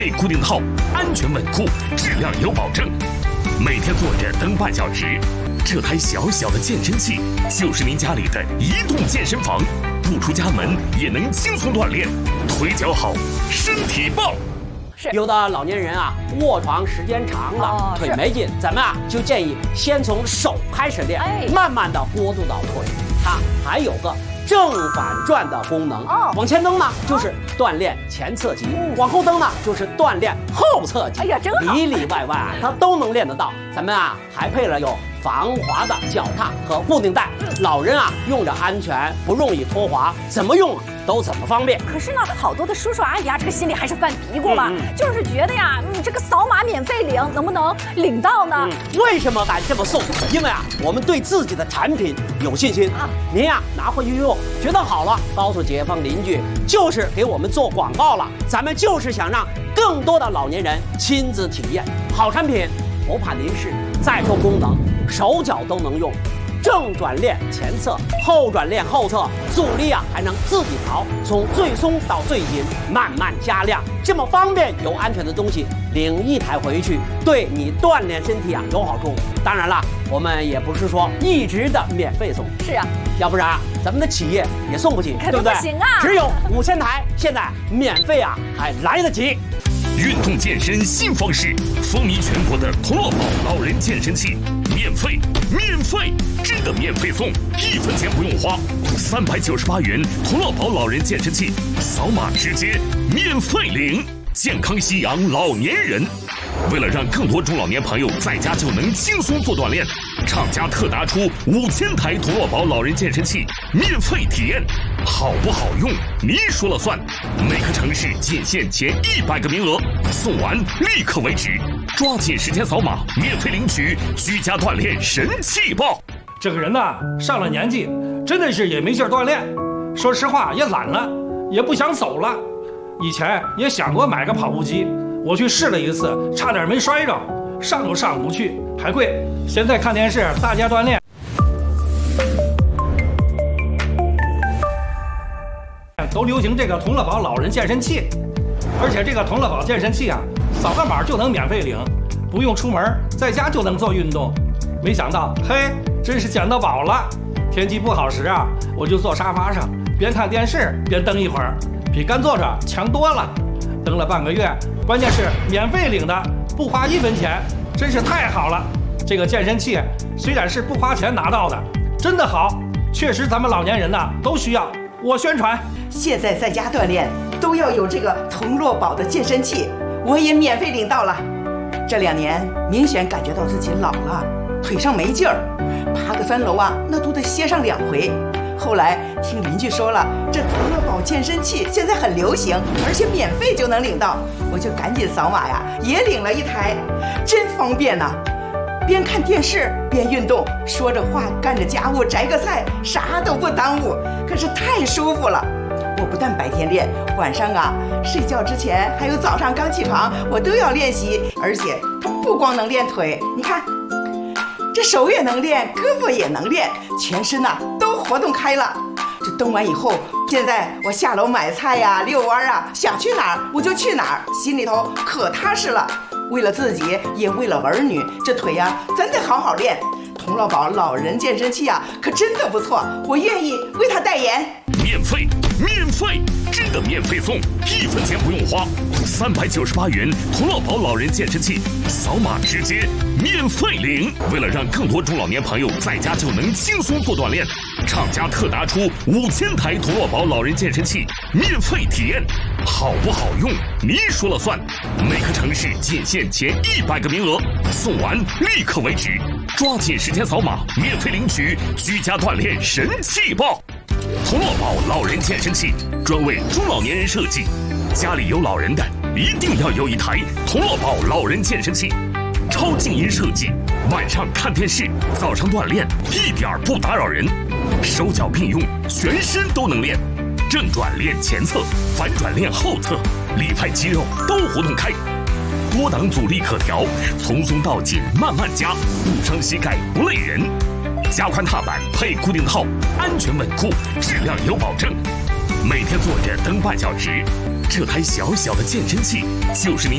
固定套，安全稳固，质量有保证。每天坐着蹬半小时，这台小小的健身器就是您家里的移动健身房，不出家门也能轻松锻炼，腿脚好，身体棒。 有的老年人啊，卧床时间长了，腿没劲，咱们啊就建议先从手开始练，慢慢的过渡到腿。它还有个正反转的功能，往前蹬呢就是锻炼前侧肌，往后蹬呢就是锻炼后侧肌。哎呀，真好，里里外外啊，它都能练得到。咱们啊还配了有防滑的脚踏和固定带，老人啊用着安全，不容易脱滑，怎么用都怎么方便。 可是呢，好多的叔叔阿姨啊，这个心里还是犯嘀咕嘛，就是觉得呀，这个扫码免费领，能不能领到呢？ 为什么敢这么送？因为啊，我们对自己的产品有信心啊。您呀拿回去用，觉得好了，告诉街坊邻居，就是给我们做广告了。咱们就是想让更多的老年人亲自体验好产品，不怕您是。再说功能，手脚都能用。正转练前侧，后转练后侧，阻力啊还能自己调，从最松到最紧，慢慢加量，这么方便又安全的东西，领一台回去，对你锻炼身体啊有好处。当然了，我们也不是说一直的免费送， 是啊， 要不然咱们的企业也送不起，对不对？ 不行啊， 只有5000台，现在免费啊还来得及。 运动健身新方式，风靡全国的同乐宝老人健身器，免费，真的免费送，1分钱不用花，398元同乐宝老人健身器，扫码直接免费领，健康夕阳老年人。为了让更多中老年朋友在家就能轻松做锻炼，厂家特拿出5000台同乐宝老人健身器免费体验，好不好用您说了算。每个城市仅限前100个名额，送完立刻为止，抓紧时间扫码免费领取，居家锻炼神器报。 这个人呢，上了年纪，真的是也没劲儿锻炼，说实话也懒了，也不想走了。以前也想过买个跑步机，我去试了一次，差点没摔着，上都上不去，还贵。现在看电视，大家锻炼，都流行这个同乐宝老人健身器，而且这个同乐宝健身器啊，扫个码就能免费领，不用出门，在家就能做运动。没想到，嘿，真是捡到宝了！天气不好时啊，我就坐沙发上，边看电视边蹬一会儿，比干坐着强多了。蹬了半个月，关键是免费领的，不花1分钱，真是太好了。这个健身器虽然是不花钱拿到的，真的好，确实咱们老年人呐都需要。我宣传， 现在在家锻炼都要有这个同乐宝的健身器，我也免费领到了。这2年明显感觉到自己老了，腿上没劲儿，爬个3楼啊，那都得歇上2回。后来听邻居说了，这同乐宝健身器现在很流行，而且免费就能领到，我就赶紧扫码呀，也领了一台，真方便呐！边看电视边运动，说着话干着家务，摘个菜，啥都不耽误，可是太舒服了。我不但白天练，晚上啊睡觉之前还有早上刚起床，我都要练习，而且它不光能练腿，你看这手也能练，胳膊也能练，全身呐都活动开了。这蹬完以后，现在我下楼买菜呀、遛弯啊，想去哪儿我就去哪儿，心里头可踏实了。为了自己，也为了儿女，这腿呀真得好好练。同乐宝老人健身器啊，可真的不错，我愿意为他代言。 免费，真的免费送，1分钱不用花，398元同乐宝老人健身器，扫码直接免费领。为了让更多中老年朋友在家就能轻松做锻炼，厂家特拿出5000台同乐宝老人健身器免费体验，好不好用您说了算。每个城市仅限前100个名额，送完立刻为止，抓紧时间扫码免费领取，居家锻炼神器报。同乐宝老人健身器专为中老年人设计，家里有老人的一定要有一台同乐宝老人健身器，超静音设计，晚上看电视，早上锻炼一点不打扰人，手脚并用，全身都能练，正转练前侧，反转练后侧，里派肌肉都活动开，多档阻力可调，从松到紧慢慢加，不伤膝盖不累人。加宽踏板配固定套，安全稳固，质量有保证。每天坐着蹬半小时，这台小小的健身器就是您